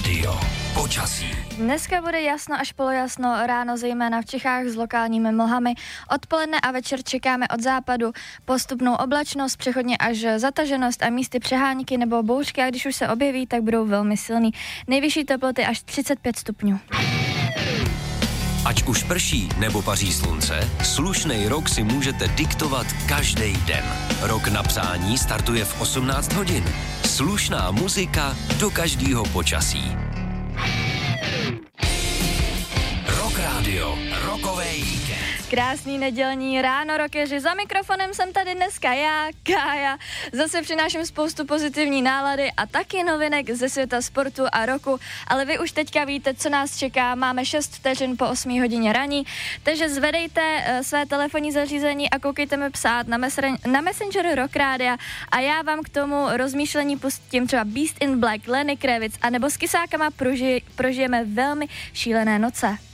Rádio. Počasí. Dneska bude jasno až polojasno, ráno zejména v Čechách s lokálními mlhami. Odpoledne a večer čekáme od západu postupnou oblačnost, přechodně až zataženost a místy přehánky nebo bouřky, a když už se objeví, tak budou velmi silný. Nejvyšší teploty až 35 stupňů. Ať už prší nebo paří slunce, slušnej rok si můžete diktovat každý den. Rok na přání startuje v 18 hodin. Slušná muzika do každého počasí. Rock Radio, rokovej víkend. Krásný nedělní ráno, rockeři. Za mikrofonem jsem tady dneska já, Kája. Zase přináším spoustu pozitivní nálady a taky novinek ze světa sportu a roku. Ale vy už teďka víte, co nás čeká. Máme 6 vteřin po 8 hodině raní. Takže zvedejte své telefonní zařízení a koukejte mi psát na Messenger Rock Rádia. A já vám k tomu rozmýšlení pustím třeba Beast in Black, Lenny Kravitz, anebo s Kysákama prožijeme velmi šílené noce.